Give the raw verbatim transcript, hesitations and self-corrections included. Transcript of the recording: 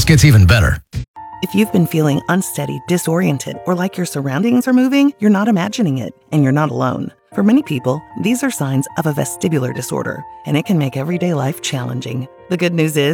gets even better. If you've been feeling unsteady, disoriented, or like your surroundings are moving, you're not imagining it, and you're not alone. For many people, these are signs of a vestibular disorder, and it can make everyday life challenging. The good news is,